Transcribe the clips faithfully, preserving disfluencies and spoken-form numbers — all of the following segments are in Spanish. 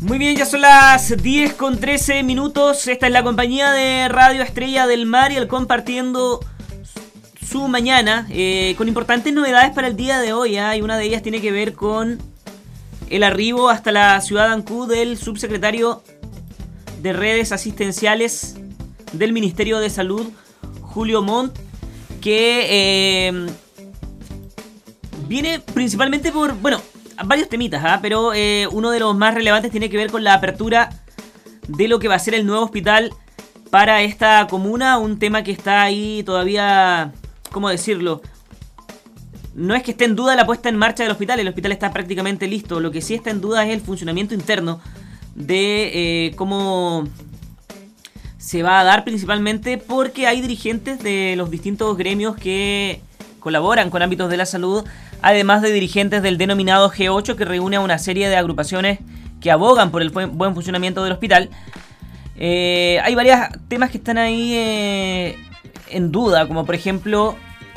Muy bien, ya son las diez con trece minutos. Esta es la compañía de Radio Estrella del Mar y el compartiendo su mañana eh, con importantes novedades para el día de hoy, ¿eh? Y una de ellas tiene que ver con el arribo hasta la ciudad de Ancud del subsecretario de Redes Asistenciales del Ministerio de Salud, Julio Montt, que eh, viene principalmente por, bueno, varios temitas, ¿eh? pero eh, uno de los más relevantes tiene que ver con la apertura de lo que va a ser el nuevo hospital para esta comuna, un tema que está ahí todavía, ¿cómo decirlo? No es que esté en duda la puesta en marcha del hospital, el hospital está prácticamente listo, lo que sí está en duda es el funcionamiento interno de eh, cómo se va a dar, principalmente porque hay dirigentes de los distintos gremios que colaboran con ámbitos de la salud, además de dirigentes del denominado G ocho, que reúne a una serie de agrupaciones que abogan por el buen funcionamiento del hospital. Eh, hay varios temas que están ahí eh, en duda, como por ejemplo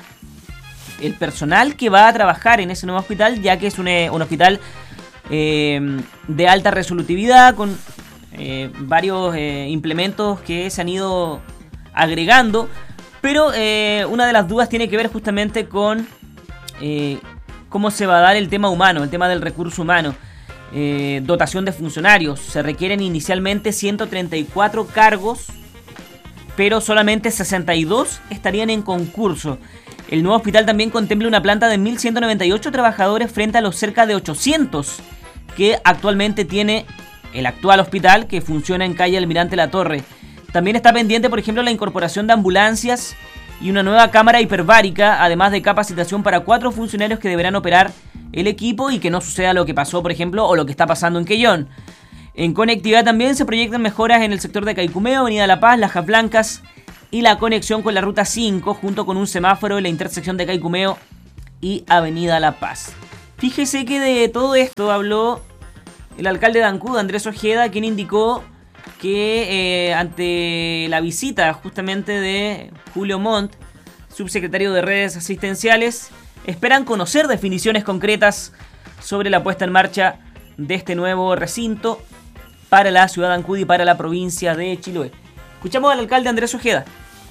el personal que va a trabajar en ese nuevo hospital, ya que es un, un hospital eh, de alta resolutividad, con eh, varios eh, implementos que se han ido agregando, pero eh, una de las dudas tiene que ver justamente con eh, cómo se va a dar el tema humano, el tema del recurso humano. Eh, dotación de funcionarios. Se requieren inicialmente ciento treinta y cuatro cargos, pero solamente sesenta y dos estarían en concurso. El nuevo hospital también contempla una planta de mil ciento noventa y ocho trabajadores frente a los cerca de ochocientos que actualmente tiene el actual hospital, que funciona en calle Almirante La Torre. También está pendiente, por ejemplo, la incorporación de ambulancias y una nueva cámara hiperbárica, además de capacitación para cuatro funcionarios que deberán operar el equipo y que no suceda lo que pasó, por ejemplo, o lo que está pasando en Quellón. En conectividad también se proyectan mejoras en el sector de Caicumeo, Avenida La Paz, Lajas Blancas y la conexión con la Ruta cinco, junto con un semáforo en la intersección de Caicumeo y Avenida La Paz. Fíjese que de todo esto habló el alcalde de Ancud, Andrés Ojeda, quien indicó que eh, ante la visita justamente de Julio Montt, subsecretario de Redes Asistenciales, esperan conocer definiciones concretas sobre la puesta en marcha de este nuevo recinto para la ciudad de Ancud y para la provincia de Chiloé. Escuchamos al alcalde Andrés Ojeda.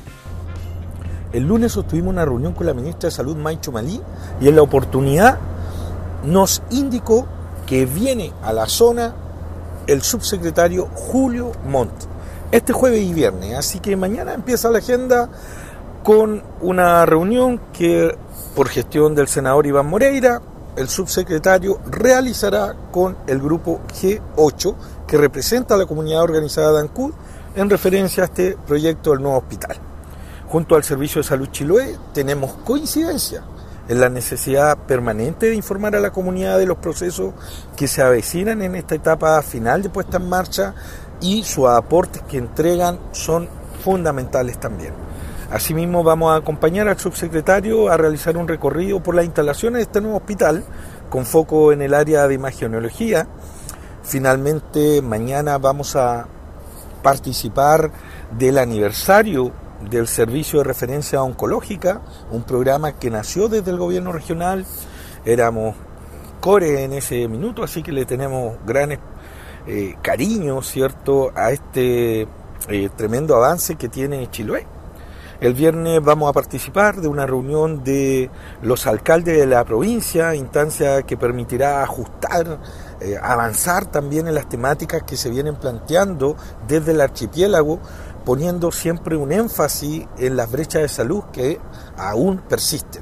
El lunes sostuvimos una reunión con la ministra de Salud, Maicho Malí, y en la oportunidad nos indicó que viene a la zona el subsecretario Julio Montt, este jueves y viernes, así que mañana empieza la agenda con una reunión que, por gestión del senador Iván Moreira, el subsecretario realizará con el grupo G ocho, que representa a la comunidad organizada de Ancud, en referencia a este proyecto del nuevo hospital. Junto al Servicio de Salud Chiloé tenemos coincidencia en la necesidad permanente de informar a la comunidad de los procesos que se avecinan en esta etapa final de puesta en marcha, y sus aportes que entregan son fundamentales también. Asimismo, vamos a acompañar al subsecretario a realizar un recorrido por las instalaciones de este nuevo hospital con foco en el área de imagenología. Finalmente, mañana vamos a participar del aniversario del Servicio de Referencia Oncológica, un programa que nació desde el gobierno regional. Éramos core en ese minuto, así que le tenemos gran eh, cariño, ¿cierto?, a este eh, tremendo avance que tiene Chiloé. El viernes vamos a participar de una reunión de los alcaldes de la provincia, instancia que permitirá ajustar, eh, avanzar también en las temáticas que se vienen planteando desde el archipiélago, poniendo siempre un énfasis en las brechas de salud que aún persisten.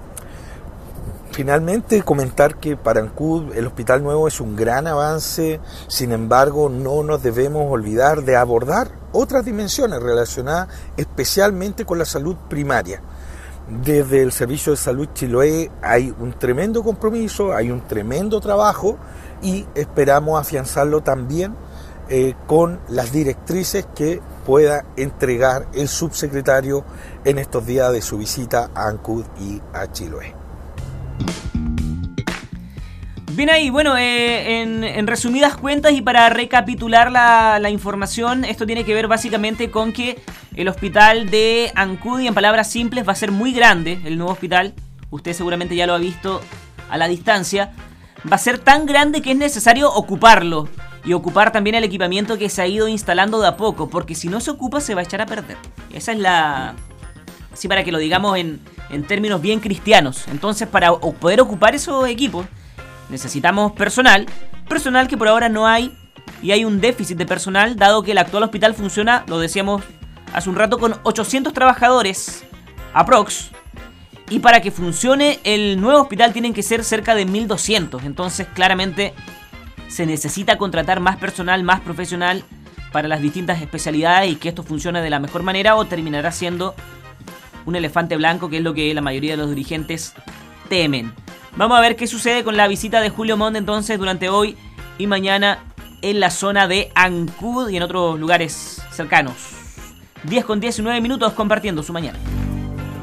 Finalmente, comentar que para Ancud el Hospital Nuevo es un gran avance, sin embargo no nos debemos olvidar de abordar otras dimensiones relacionadas especialmente con la salud primaria. Desde el Servicio de Salud Chiloé hay un tremendo compromiso, hay un tremendo trabajo y esperamos afianzarlo también eh, con las directrices que pueda entregar el subsecretario en estos días de su visita a Ancud y a Chiloé. Bien ahí, bueno, eh, en, en resumidas cuentas y para recapitular la, la información, esto tiene que ver básicamente con que el hospital de Ancud, y en palabras simples, va a ser muy grande, el nuevo hospital, usted seguramente ya lo ha visto a la distancia, va a ser tan grande que es necesario ocuparlo. y ocupar también el equipamiento que se ha ido instalando de a poco, porque si no se ocupa se va a echar a perder. Esa es la... Así para que lo digamos en, en términos bien cristianos. Entonces, para poder ocupar esos equipos necesitamos personal, personal que por ahora no hay, y hay un déficit de personal, dado que el actual hospital funciona, lo decíamos hace un rato, con ochocientos trabajadores aprox, y para que funcione el nuevo hospital tienen que ser cerca de mil doscientos. Entonces claramente se necesita contratar más personal, más profesional para las distintas especialidades, y que esto funcione de la mejor manera, o terminará siendo un elefante blanco, que es lo que la mayoría de los dirigentes temen. Vamos a ver qué sucede con la visita de Julio Montt entonces durante hoy y mañana en la zona de Ancud y en otros lugares cercanos. diez con diecinueve minutos compartiendo su mañana.